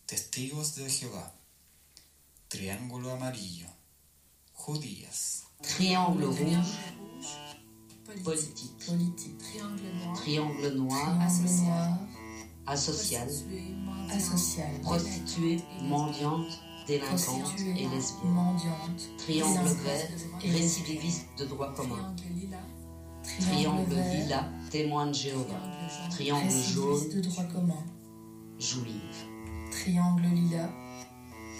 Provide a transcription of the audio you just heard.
testigos de Jehová, triángulo amarillo, judías. Triangle rouge, politique. Triangle noir, asocial. Prostituée, mendiante, délinquante et lesbienne. Triangle vert, récidiviste de droit commun. Triangle lilas, témoin de Jéhovah. Triangle jaune, de droit commun. juive. Triangle lilas,